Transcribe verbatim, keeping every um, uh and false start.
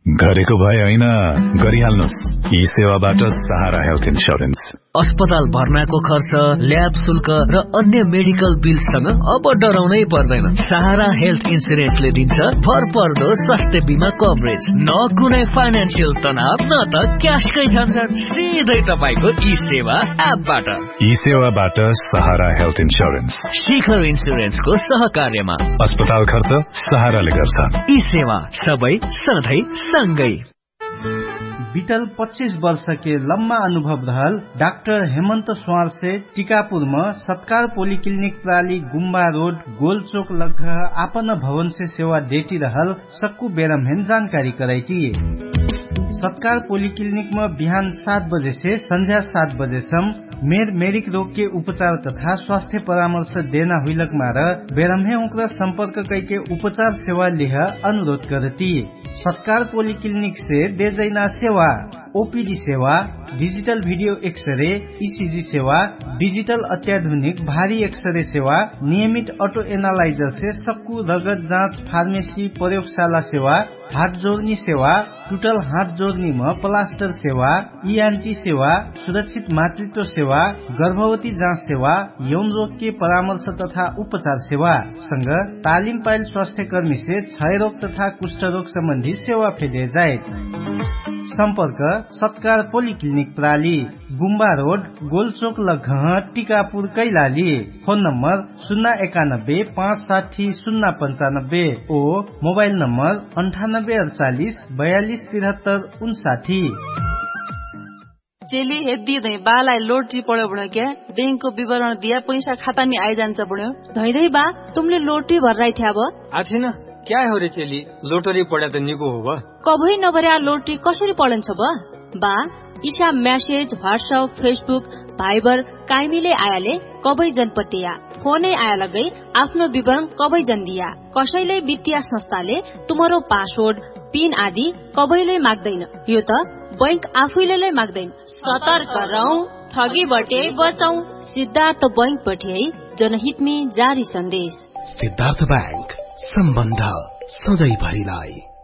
गरेको भए होइन, गरिहाल्नुहोस्। यी सेवाबाट सहारा हेल्थ इन्स्योरेन्स। अस्पताल भर्नाको खर्च, ल्याब शुल्क र अन्य मेडिकल बिलसँग अब डराउनै पर्दैन। सहारा हेल्थ इन्स्योरेन्सले दिन्छ भरपर्दो स्वास्थ्य बिमा कभरेज। न कुनै फाइनान्सियल तनाव, न त क्यासकै झन्झट, सिधै तपाईको ई सेवा एपबाट। ई सेवाबाट सहारा हेल्थ इन्स्योरेन्स, शिखर इन्स्योरेन्सको सहकार्यमा। अस्पताल खर्च सहाराले गर्छ। ई सेवा सबै सधैँ सँगै। बीतल पच्चीस वर्ष के लम्बा अनुभव रहल डाक्टर हेमंत स्वार से टीकापुर में सत्कार पोलिक्लिनिक प्राली गुम्बा रोड गोलचोक लग आपन भवन से सेवा देती रहल सक्कू बेरमहेन जानकारी कराई। सत्कार पोलिक्लिनिक में बिहान सात बजे से संध्या सात बजे सम मेर मेरिक रोग के उपचार तथा स्वास्थ्य परामर्श देना हुईलक मार बेरमहे उनका संपर्क करके उपचार सेवा लिह अनुरोध करती। सत्कार पोलिक्लिनिक से दे जैना सेवा, ओपीडी सेवा, डिजिटल वीडियो एक्सरे, ईसीजी सेवा, डिजिटल अत्याधुनिक भारी एक्सरे सेवा, नियमित ऑटो एनालाइजर से सक्कू रगत जांच, फार्मेसी, प्रयोगशाला सेवा, हाथ जोड़नी सेवा, टूटल हाथ जोड़नी में प्लास्टर सेवा, ईएनटी सेवा, सुरक्षित मातृत्व सेवा, गर्भवती जांच सेवा, यौन रोग के परामर्श तथा उपचार सेवा संग तालिम पायल स्वास्थ्य कर्मी से क्षय रोग तथा कुष्ठ रोग संबंधी सेवा फेदे जाए। संपर्क सत्कार पोलिक्लिनिक प्राली गुम्बा रोड गोलचोक लघ टीकापुर कैलाली। फोन नंबर शून्य एकानब्बे पाँच साठी शून्य पंचानब्बे ओ मोबाइल नंबर अंठानब्बे अड़चालीस बयालीस तिहत्तर उनसाठी। चेली हेदी धै बालाई लोटरी पड्यो बढ्यो क्या बैंक को विवरण दिया पैसा खाता में आई जान्छ बढ्यो। धै धै बा तुमले लोटरी भर्राई थ्या अब आथिन क्या हो रे चेली लोटरी पड्या त निको हो बा कबै नभर्या लोटरी कसरी पढन्छ बा बा Isha message WhatsApp Facebook Viber काइमीले आयाले कबै जनपतिया फोनै आया लगै आफ्नो विवरण कबै जन दिया। कसैले वित्तीय संस्थाले तुम्हारो पासवर्ड पिन आदि कबैले माग्दैन। यो त बैंक आफैले माग्दैन। सतर्क रहौ, ठगीबटे बचौ। सिद्धार्थ बैंक पठे जनहित में जारी संदेश। सिद्धार्थ बैंक, सम्बन्ध सधैँ भरिलाई।